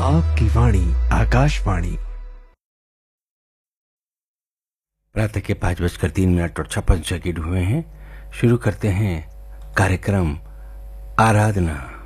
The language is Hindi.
आपकी वाणी आकाशवाणी। प्रातः के 5:03 और 56 सेकंड हुए हैं। शुरू करते हैं कार्यक्रम आराधना।